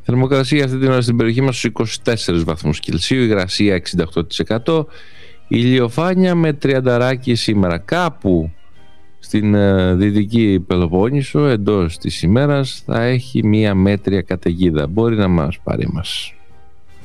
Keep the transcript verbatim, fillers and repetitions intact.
Θερμοκρασία αυτή την ώρα στην περιοχή μας στους είκοσι τέσσερις βαθμούς Κελσίου, υγρασία εξήντα οκτώ τοις εκατό, ηλιοφάνεια με τριανταράκι σήμερα. Κάπου στην ε, δυτική Πελοπόννησο εντός της ημέρας θα έχει μία μέτρια καταιγίδα. Μπορεί να μας πάρει μας.